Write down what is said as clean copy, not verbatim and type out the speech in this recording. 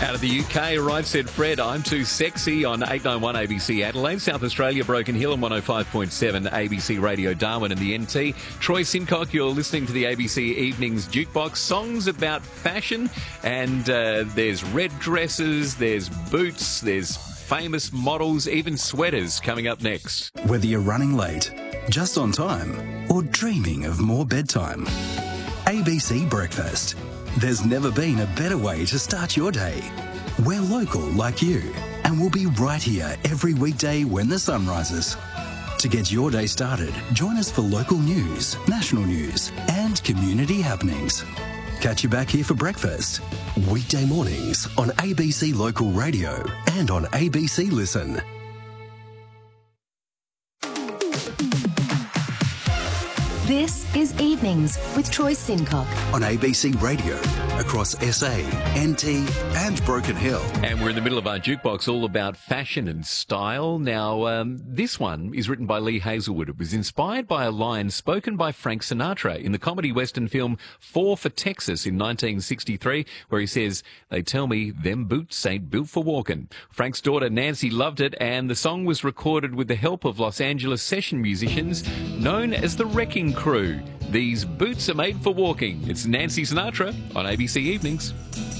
Out of the UK, arrived, said Fred, I'm too sexy on 891 ABC Adelaide, South Australia, Broken Hill and 105.7 ABC Radio Darwin and the NT. Troy Simcock, you're listening to the ABC Evenings Jukebox. Songs about fashion, and there's red dresses, there's boots, there's famous models, even sweaters coming up next. Whether you're running late, just on time, or dreaming of more bedtime, ABC Breakfast. There's never been a better way to start your day. We're local like you, and we'll be right here every weekday when the sun rises. To get your day started, join us for local news, national news, and community happenings. Catch you back here for breakfast. Weekday mornings on ABC Local Radio and on ABC Listen. This is Evenings with Troy Simcock on ABC Radio, across SA, NT and Broken Hill. And we're in the middle of our jukebox, all about fashion and style. Now, this one is written by Lee Hazelwood. It was inspired by a line spoken by Frank Sinatra in the comedy western film Four for Texas in 1963, where he says, "They tell me them boots ain't built for walking." Frank's daughter Nancy loved it, and the song was recorded with the help of Los Angeles session musicians known as the Wrecking Crew. These boots are made for walking. It's Nancy Sinatra on ABC Evenings.